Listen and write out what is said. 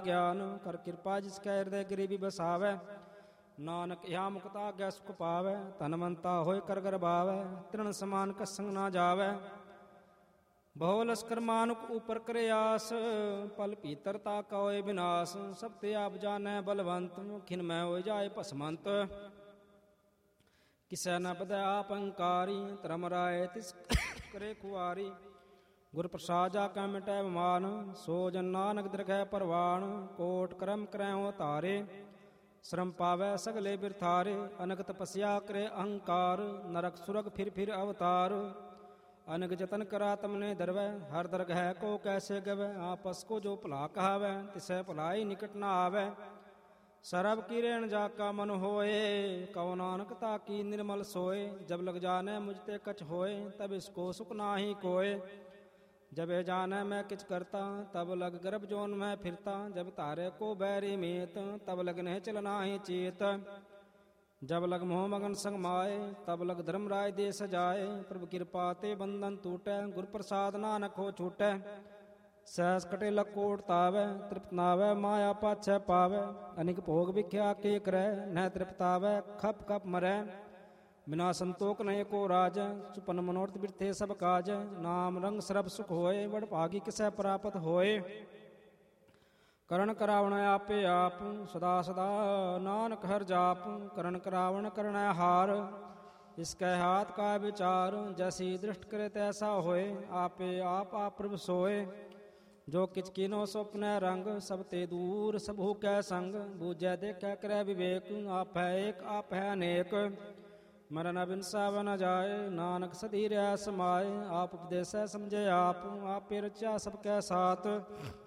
ਗਿਆਨ ਕਰ ਕਿਰਪਾ ਜਿਸ ਕੈ ਹਿਰਦੈ ਗਰੀਬੀ ਬਸਾਵੈ। ਨਾਨਕ ਇਹਾ ਮੁਕਤ ਆਗਿਆ ਸੁਖ ਪਾਵੈ। ਧਨਵੰਤਾ ਹੋਇ ਕਰ ਗਰਬਾਵੈ। ਤ੍ਰਿਣ ਸਮਾਨ ਕਸੰਗ ਨਾ ਜਾਵੈ। ਬਹੁ ਲਸਕਰ ਮਾਨੁਕ ਉਪਰ ਕਰੇ ਆਸ। ਪਲ ਭੀਤਰ ਤਾ ਕਾ ਹੋਏ ਵਿਨਾਸ਼। ਸਭ ਤੇ ਆਪ ਜਾਣੈ ਬਲਵੰਤ। ਖਿਨ ਮੈ ਹੋਇ ਜਾਏ ਭਸਮੰਤ। ਕਿਸੈ ਨ ਪਦੈ ਆਪ ਅੰਕਾਰੀ। ਧਰਮ ਰਾਏ ਤਿਸ ਕਰੇ ਖੁਆਰੀ। ਗੁਰ ਪ੍ਰਸਾਦ ਜਾ ਕੈ ਮਿਟੈ ਬਿਮਾਨ। ਸੋ ਜਨ ਨਾਨਕ ਦਰਗਹਿ ਪਰਵਾਣ। ਕੋਟ ਕਰਮ ਕਰੈ ਧਾਰੇ। ਸ਼ਰਮ ਪਾਵੈ ਸਗਲੇ ਬਿਰਥਾਰੇ। ਅਨਕ ਤਪੱਸਿਆ ਕਰੇ ਅਹੰਕਾਰ। ਨਰਕ ਸੁਰਗ ਫਿਰ ਅਵਤਾਰ। ਅਨਕ ਜਤਨ ਕਰਾ ਤਮਨੇ ਦਰਵੈ। ਹਰ ਦਰਗਹਿ ਕੋ ਕੈਸੇ ਗਵੈ। ਆਪਸ ਕੋ ਜੋ ਭਲਾ ਕਹਾਵੈ। ਤਿਸੈ ਭਲਾਈ ਨਿਕਟ ਨ ਆਵੈ। ਸਰਬ ਕੀ ਰੇਣ ਜਾ ਕਾ ਮਨ ਹੋਏ। ਕਉ ਨਾਨਕ ਤਾ ਕੀ ਨਿਰਮਲ ਸੋਏ। ਜਬ ਲਗ ਜਾਣੈ ਮੁਝ ਤੇ ਕਛ ਹੋਏ। ਤਬ ਇਸਕੋ ਸੁਖ ਨਾਹੀ ਕੋਏ। जब जानै मैं किच करता तब लग गर्भ जोन मैं फिरता। जब तारे को बैरी मेत तब लग नहीं चलना ही चेत। जब लग मोह मगन संग माए तब लग धर्म राय दे सजाए। प्रभु कृपा ते बंधन टूटै गुर प्रसाद नानक हो छूटै। सहस कटे लग कोट तावै तृप्त नावै माया पाछै पावै। अनिक भोग विख्या के करੈ न तृप्तावै खप खप मरै। बिना संतोख नहीं को राज। सुपन मनोरथ बिरथे सब काज। नाम रंग सरब सुख होए। बड़ भागी किसै प्राप्त होए। करण करावण आपे आप सदा सदा नानक हर जाप। करण करावण करणै हार। इसकै हाथ का विचार। जैसी दृष्ट करे तैसा होए। आपे आप प्रभु सोए। जो किच कीनो स्वप्न रंग। सब ते दूर सबहु कै संग। बूझै देखै करै विवेक। आप है एक आप है अनेक। मरन बिनसा न जाए नानक सदी रह समाए। आप उपदेसै समझे आप। आपे रचा सबकै साथ।